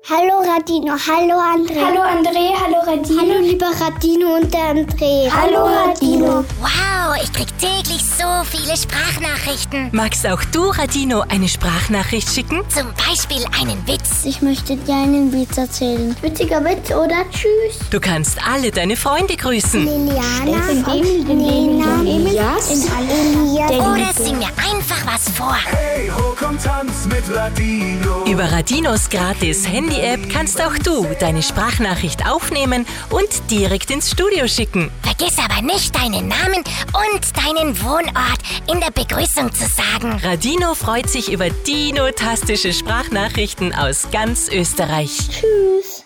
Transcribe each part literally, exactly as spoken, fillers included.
Hallo Radino, hallo André. Hallo André, hallo Radino. Hallo lieber Radino und der André. Hallo Radino. Wow, ich krieg täglich so viele Sprachnachrichten. Magst auch du Radino eine Sprachnachricht schicken? Zum Beispiel einen Witz. Ich möchte dir einen Witz erzählen. Witziger Witz oder tschüss. Du kannst alle deine Freunde grüßen. Liliana, Den Emil, den Lena, Emil, den Elias, Elias. Oder sing mir einfach was vor. Hey, ho, komm, tanz mit Radino. Über Radinos gratis Handy-App kannst auch du deine Sprachnachricht aufnehmen und direkt ins Studio schicken. Vergiss aber nicht, deinen Namen und deinen Wohnort in der Begrüßung zu sagen. Radino freut sich über dinotastische Sprachnachrichten aus ganz Österreich. Tschüss.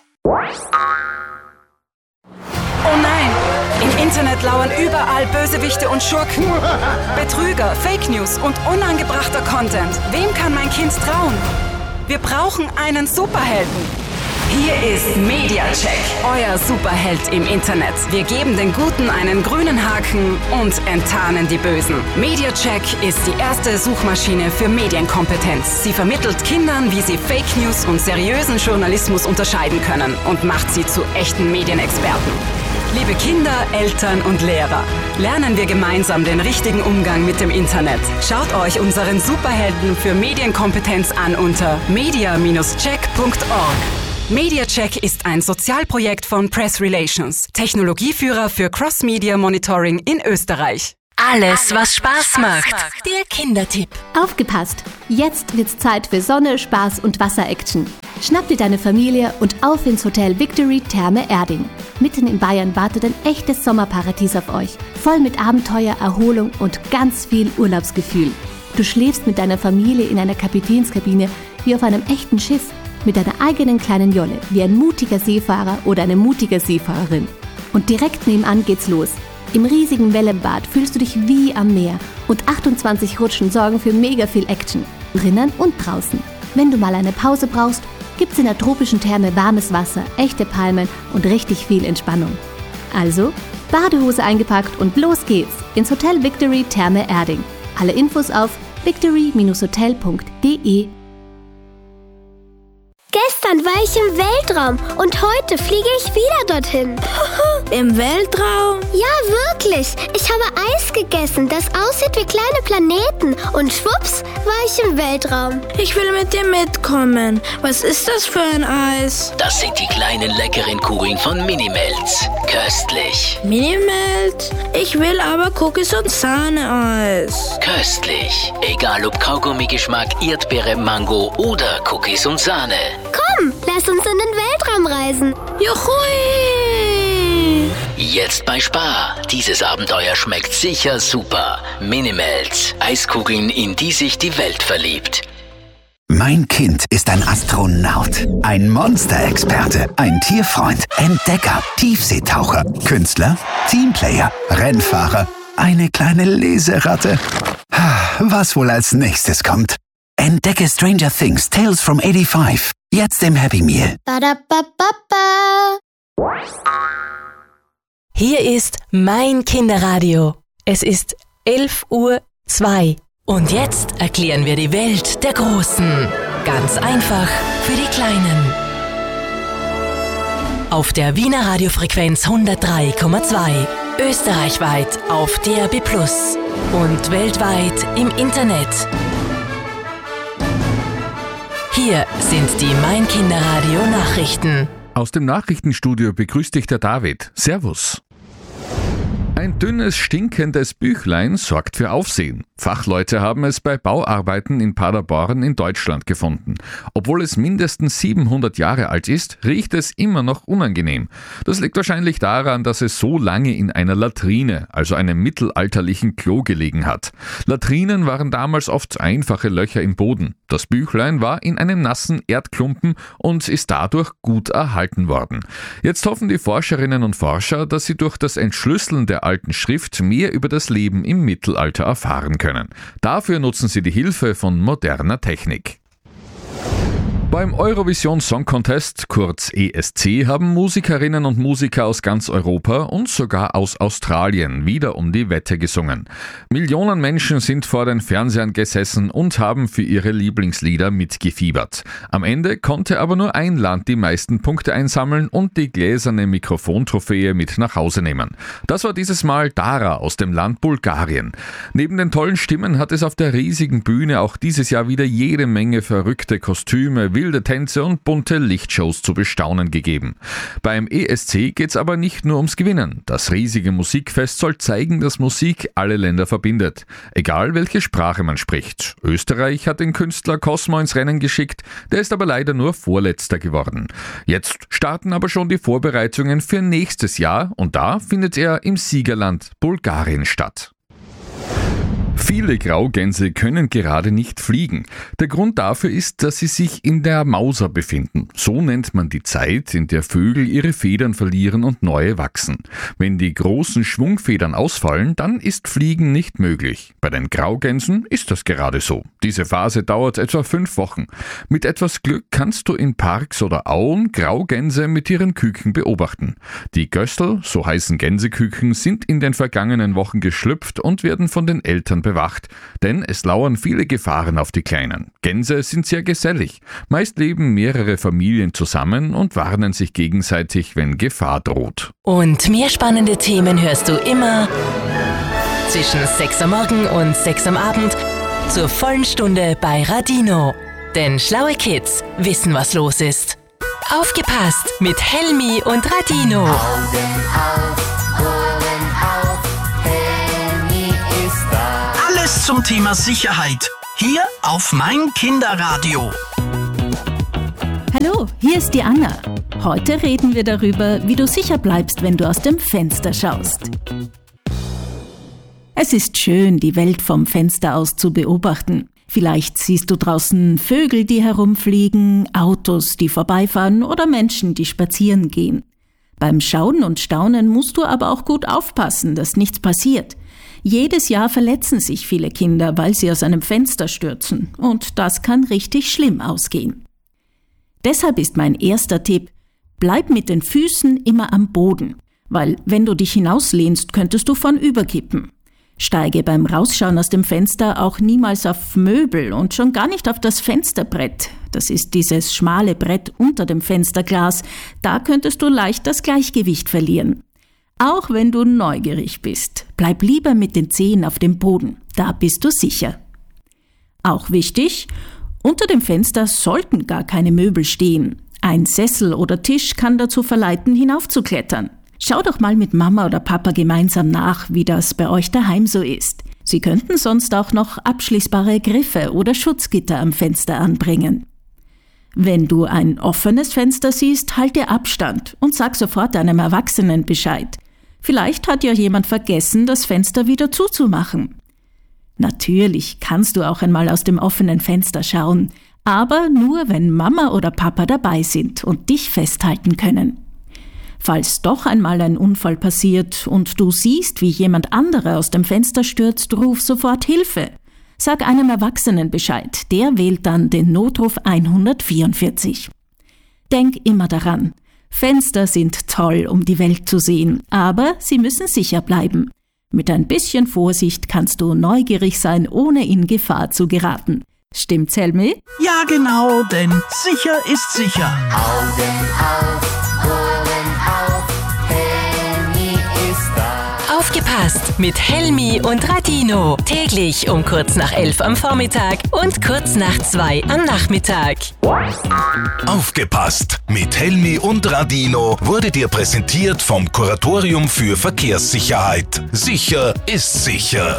Oh nein! Im Internet lauern überall Bösewichte und Schurken. Betrüger, Fake News und unangebrachter Content. Wem kann mein Kind trauen? Wir brauchen einen Superhelden. Hier ist MediaCheck, euer Superheld im Internet. Wir geben den Guten einen grünen Haken und enttarnen die Bösen. MediaCheck ist die erste Suchmaschine für Medienkompetenz. Sie vermittelt Kindern, wie sie Fake News und seriösen Journalismus unterscheiden können und macht sie zu echten Medienexperten. Liebe Kinder, Eltern und Lehrer, lernen wir gemeinsam den richtigen Umgang mit dem Internet. Schaut euch unseren Superhelden für Medienkompetenz an unter media Bindestrich check Punkt org. MediaCheck ist ein Sozialprojekt von Press Relations, Technologieführer für Cross-Media Monitoring in Österreich. Alles, was Spaß macht. Der Kindertipp. Aufgepasst! Jetzt wird's Zeit für Sonne, Spaß und Wasser-Action. Schnapp dir deine Familie und auf ins Hotel Victory Therme Erding. Mitten in Bayern wartet ein echtes Sommerparadies auf euch. Voll mit Abenteuer, Erholung und ganz viel Urlaubsgefühl. Du schläfst mit deiner Familie in einer Kapitänskabine wie auf einem echten Schiff. Mit deiner eigenen kleinen Jolle, wie ein mutiger Seefahrer oder eine mutige Seefahrerin. Und direkt nebenan geht's los. Im riesigen Wellenbad fühlst du dich wie am Meer und achtundzwanzig Rutschen sorgen für mega viel Action, drinnen und draußen. Wenn du mal eine Pause brauchst, gibt's in der tropischen Therme warmes Wasser, echte Palmen und richtig viel Entspannung. Also, Badehose eingepackt und los geht's ins Hotel Victory Therme Erding. Alle Infos auf victory Bindestrich hotel Punkt de. Gestern war ich im Weltraum und heute fliege ich wieder dorthin. Im Weltraum? Ja, wirklich. Ich habe Eis gegessen, das aussieht wie kleine Planeten. Und schwupps, war ich im Weltraum. Ich will mit dir mitkommen. Was ist das für ein Eis? Das sind die kleinen leckeren Kugeln von Minimelts. Köstlich. Minimelt? Ich will aber Cookies und Sahne-Eis. Köstlich. Egal ob Kaugummi-Geschmack, Erdbeere, Mango oder Cookies und Sahne. Komm, lass uns in den Weltraum reisen. Juhui! Jetzt bei Spar. Dieses Abenteuer schmeckt sicher super. Minimelts. Eiskugeln, in die sich die Welt verliebt. Mein Kind ist ein Astronaut, ein Monsterexperte, ein Tierfreund, Entdecker, Tiefseetaucher, Künstler, Teamplayer, Rennfahrer, eine kleine Leseratte. Was wohl als nächstes kommt? Entdecke Stranger Things Tales from fünfundachtzig. Jetzt im Happy Meal. Ba-da-ba-ba-ba. Hier ist mein Kinderradio. Es ist elf Uhr zwei. Und jetzt erklären wir die Welt der Großen. Ganz einfach für die Kleinen. Auf der Wiener Radiofrequenz hundertdrei Komma zwei. Österreichweit auf D A B plus. Und weltweit im Internet. Hier sind die Mein Kinderradio Nachrichten. Aus dem Nachrichtenstudio begrüßt dich der David. Servus. Ein dünnes, stinkendes Büchlein sorgt für Aufsehen. Fachleute haben es bei Bauarbeiten in Paderborn in Deutschland gefunden. Obwohl es mindestens siebenhundert Jahre alt ist, riecht es immer noch unangenehm. Das liegt wahrscheinlich daran, dass es so lange in einer Latrine, also einem mittelalterlichen Klo, gelegen hat. Latrinen waren damals oft einfache Löcher im Boden. Das Büchlein war in einem nassen Erdklumpen und ist dadurch gut erhalten worden. Jetzt hoffen die Forscherinnen und Forscher, dass sie durch das Entschlüsseln der alten Schrift mehr über das Leben im Mittelalter erfahren können. Dafür nutzen sie die Hilfe von moderner Technik. Beim Eurovision Song Contest, kurz E S C, haben Musikerinnen und Musiker aus ganz Europa und sogar aus Australien wieder um die Wette gesungen. Millionen Menschen sind vor den Fernsehern gesessen und haben für ihre Lieblingslieder mitgefiebert. Am Ende konnte aber nur ein Land die meisten Punkte einsammeln und die gläserne Mikrofontrophäe mit nach Hause nehmen. Das war dieses Mal Dara aus dem Land Bulgarien. Neben den tollen Stimmen hat es auf der riesigen Bühne auch dieses Jahr wieder jede Menge verrückte Kostüme, wilde Tänze und bunte Lichtshows zu bestaunen gegeben. Beim E S C geht's aber nicht nur ums Gewinnen. Das riesige Musikfest soll zeigen, dass Musik alle Länder verbindet. Egal welche Sprache man spricht. Österreich hat den Künstler Cosmo ins Rennen geschickt, der ist aber leider nur Vorletzter geworden. Jetzt starten aber schon die Vorbereitungen für nächstes Jahr und da findet er im Siegerland Bulgarien statt. Viele Graugänse können gerade nicht fliegen. Der Grund dafür ist, dass sie sich in der Mauser befinden. So nennt man die Zeit, in der Vögel ihre Federn verlieren und neue wachsen. Wenn die großen Schwungfedern ausfallen, dann ist Fliegen nicht möglich. Bei den Graugänsen ist das gerade so. Diese Phase dauert etwa fünf Wochen. Mit etwas Glück kannst du in Parks oder Auen Graugänse mit ihren Küken beobachten. Die Göstel, so heißen Gänseküken, sind in den vergangenen Wochen geschlüpft und werden von den Eltern bewacht, denn es lauern viele Gefahren auf die Kleinen. Gänse sind sehr gesellig. Meist leben mehrere Familien zusammen und warnen sich gegenseitig, wenn Gefahr droht. Und mehr spannende Themen hörst du immer zwischen sechs am Morgen und sechs am Abend zur vollen Stunde bei Radino. Denn schlaue Kids wissen, was los ist. Aufgepasst mit Helmi und Radino. Augen auf, Ohren auf, Helmi ist da. Alles zum Thema Sicherheit. Hier auf mein Kinderradio. Hallo, hier ist die Anna. Heute reden wir darüber, wie du sicher bleibst, wenn du aus dem Fenster schaust. Es ist schön, die Welt vom Fenster aus zu beobachten. Vielleicht siehst du draußen Vögel, die herumfliegen, Autos, die vorbeifahren oder Menschen, die spazieren gehen. Beim Schauen und Staunen musst du aber auch gut aufpassen, dass nichts passiert. Jedes Jahr verletzen sich viele Kinder, weil sie aus einem Fenster stürzen. Und das kann richtig schlimm ausgehen. Deshalb ist mein erster Tipp: Bleib mit den Füßen immer am Boden, weil wenn du dich hinauslehnst, könntest du vornüberkippen. Steige beim Rausschauen aus dem Fenster auch niemals auf Möbel und schon gar nicht auf das Fensterbrett. Das ist dieses schmale Brett unter dem Fensterglas. Da könntest du leicht das Gleichgewicht verlieren. Auch wenn du neugierig bist, bleib lieber mit den Zehen auf dem Boden. Da bist du sicher. Auch wichtig: Unter dem Fenster sollten gar keine Möbel stehen. Ein Sessel oder Tisch kann dazu verleiten, hinaufzuklettern. Schau doch mal mit Mama oder Papa gemeinsam nach, wie das bei euch daheim so ist. Sie könnten sonst auch noch abschließbare Griffe oder Schutzgitter am Fenster anbringen. Wenn du ein offenes Fenster siehst, halte Abstand und sag sofort einem Erwachsenen Bescheid. Vielleicht hat ja jemand vergessen, das Fenster wieder zuzumachen. Natürlich kannst du auch einmal aus dem offenen Fenster schauen, aber nur, wenn Mama oder Papa dabei sind und dich festhalten können. Falls doch einmal ein Unfall passiert und du siehst, wie jemand anderer aus dem Fenster stürzt, ruf sofort Hilfe. Sag einem Erwachsenen Bescheid, der wählt dann den Notruf hundertvierundvierzig. Denk immer daran: Fenster sind toll, um die Welt zu sehen, aber sie müssen sicher bleiben. Mit ein bisschen Vorsicht kannst du neugierig sein, ohne in Gefahr zu geraten. Stimmt's, Helmi? Ja, genau, denn sicher ist sicher. Augen auf, Ohren auf, Helmi ist da. Aufgepasst mit Helmi und Radino. Täglich um kurz nach elf am Vormittag und kurz nach zwei am Nachmittag. Aufgepasst mit Helmi und Radino wurde dir präsentiert vom Kuratorium für Verkehrssicherheit. Sicher ist sicher.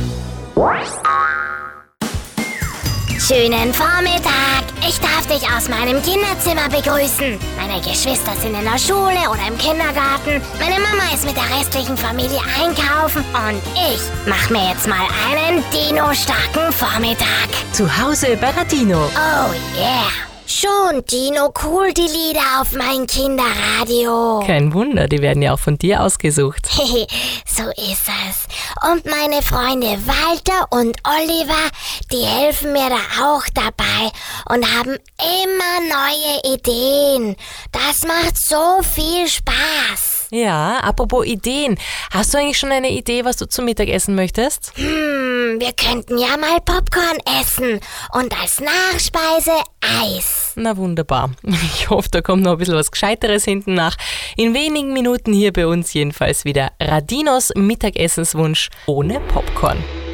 Schönen Vormittag! Ich darf dich aus meinem Kinderzimmer begrüßen. Meine Geschwister sind in der Schule oder im Kindergarten. Meine Mama ist mit der restlichen Familie einkaufen und ich mach mir jetzt mal einen Dino-starken Vormittag. Zu Hause bei Radino. Oh yeah! Schon, Dino, cool die Lieder auf mein Kinderradio. Kein Wunder, die werden ja auch von dir ausgesucht. So ist es. Und meine Freunde Walter und Oliver, die helfen mir da auch dabei und haben immer neue Ideen. Das macht so viel Spaß. Ja, apropos Ideen. Hast du eigentlich schon eine Idee, was du zum Mittagessen möchtest? Hm, wir könnten ja mal Popcorn essen und als Nachspeise Eis. Na wunderbar. Ich hoffe, da kommt noch ein bisschen was Gescheiteres hinten nach. In wenigen Minuten hier bei uns jedenfalls wieder Radinos Mittagessenswunsch ohne Popcorn.